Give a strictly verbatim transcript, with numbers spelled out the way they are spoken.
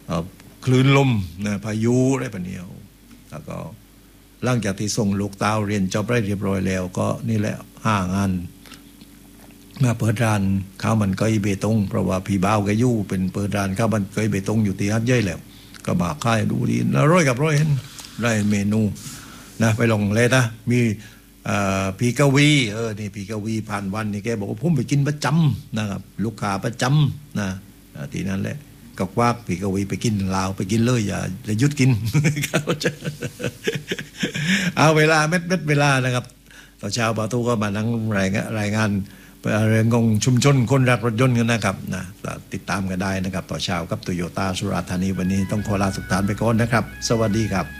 คลื่นลมนะพายุอะไรแบบนี้แล้วก็หลังจากที่ส่งลูกเต้าเรียนจบได้เรียบร้อยแล้วก็นี่แหละห้างานมาเปิดร้านข้าวมันไก่เบตงเพราะว่าพี่บ่าวก็อยู่เป็นเปิดร้านข้าวมันไก่เบตงอยู่ที่ฮัทเย่แล้วก็มาค่ายดูดีแล้วร้อยกับร้อยเห็นได้เมนูนะไปลองเลยนะมีพี่กวีเออนี่พี่กวีผ่านวันนี่แกบอกว่าผมไปกินประจำนะครับลูกค้าประจำนะทีนั้นแหละก็ควักพี่กวีไปกินลาวไปกินเลยอย่าอย่าหยุดกินเอาเวลาเม็ดเม็ดเวลานะครับตอนเช้าบาตูก็มานั่งรายงานรายงานเรื่องของชุมชนคนรักรถยนต์กันนะครับนะติดตามกันได้นะครับต่อเช้ากับโตโยต้าสุราษฎร์ธานีวันนี้ต้องขอลาสุดท้ายไปก่อนนะครับสวัสดีครับ